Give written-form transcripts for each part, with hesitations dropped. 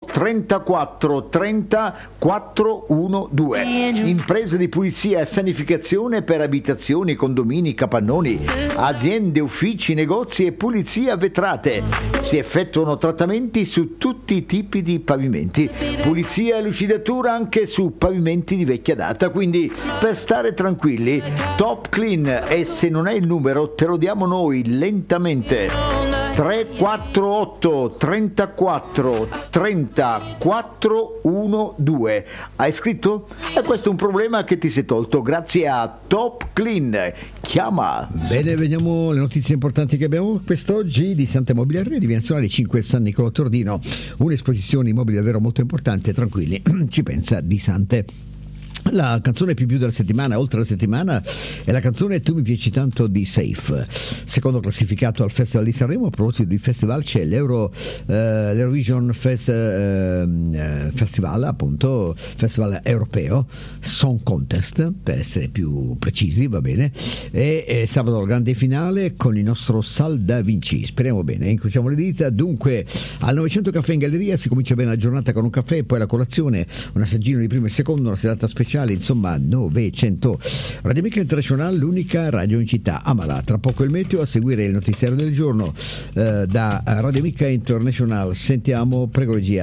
34 30 412. Imprese di pulizia e sanificazione per abitazioni, condomini, capannoni, aziende, uffici, negozi e pulizia vetrate. Si effettuano trattamenti su tutti i tipi di pavimenti, pulizia e lucidatura anche su pavimenti di vecchia data, quindi per stare tranquilli Top Clean, e se non è il numero te lo diamo noi lentamente: 348 34 30 412. Hai scritto? E questo è un problema che ti sei tolto grazie a Top Clean. Chiama. Bene, vediamo le notizie importanti che abbiamo quest'oggi di Sante Immobiliare di Via Nazionale 5 San Nicolò Tordino. Un'esposizione immobile davvero molto importante, tranquilli, ci pensa Di Sante. La canzone più della settimana, oltre la settimana, è la canzone Tu mi piaci tanto di Safe, secondo classificato al Festival di Sanremo. A proposito di festival c'è l'Eurovision Festival, appunto, festival europeo, Song Contest per essere più precisi, va bene, e sabato la grande finale con il nostro Sal Da Vinci, speriamo bene, incrociamo le dita. Dunque al 900 Caffè in Galleria si comincia bene la giornata con un caffè e poi la colazione, un assaggino di primo e secondo, una serata speciale, insomma 900. Radio Amica International, l'unica radio in città. Amala, tra poco il meteo, a seguire il notiziario del giorno da Radio Amica International. Sentiamo, prego regia.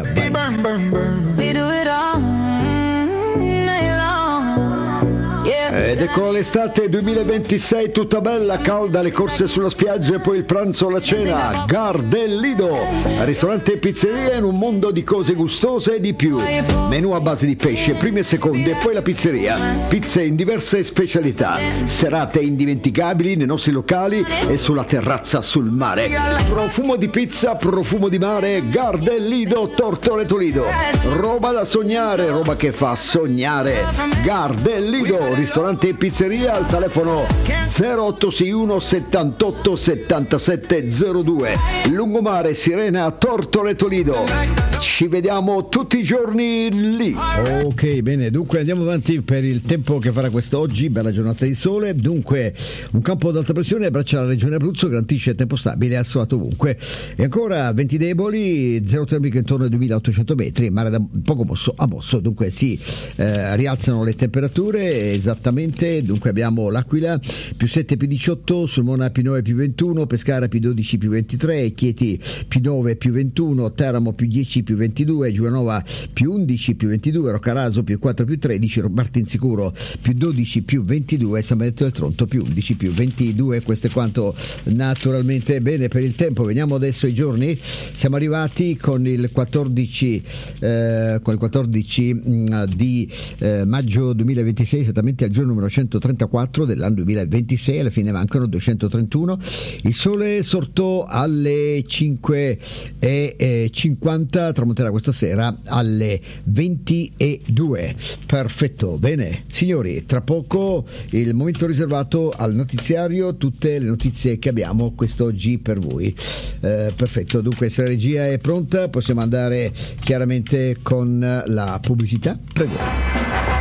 Ed ecco l'estate 2026 tutta bella, calda, le corse sulla spiaggia e poi il pranzo o la cena. Gar del Lido, ristorante e pizzeria in un mondo di cose gustose e di più. Menù a base di pesce, prime e seconde, e poi la pizzeria. Pizze in diverse specialità. Serate indimenticabili nei nostri locali e sulla terrazza sul mare. Profumo di pizza, profumo di mare. Gar del Lido, Tortoreto Lido. Roba da sognare, roba che fa sognare. Gar del Lido, ristorante e pizzeria, al telefono 0861 78 77 02, Lungomare, Sirena, Tortoreto Lido. Ci vediamo tutti i giorni lì. Ok, bene, dunque andiamo avanti per il tempo che farà quest'oggi, bella giornata di sole. Dunque un campo ad alta pressione abbraccia la regione Abruzzo, garantisce tempo stabile e assolato ovunque. E ancora venti deboli, zero termico intorno ai 2800 metri, mare da poco mosso a mosso, dunque si rialzano le temperature esattamente. Dunque abbiamo l'Aquila più 7 più 18, Sulmona più 9 più 21, Pescara più 12 più 23, Chieti più 9 più 21, Teramo più 10 più 22, Giulianova più 11 più 22, Roccaraso più 4 più 13, Martinsicuro più 12 più 22, San Benedetto del Tronto più 11 più 22. Questo è quanto naturalmente. Bene, per il tempo veniamo adesso ai giorni. Siamo arrivati con il 14 di maggio 2026, esattamente al giorno numero 134 dell'anno 2026, alla fine mancano 231. Il sole sortò alle 5:50, tramonterà questa sera alle 22. Perfetto, bene signori, tra poco il momento riservato al notiziario, tutte le notizie che abbiamo quest'oggi per voi. Perfetto, dunque se la regia è pronta possiamo andare chiaramente con la pubblicità, prego.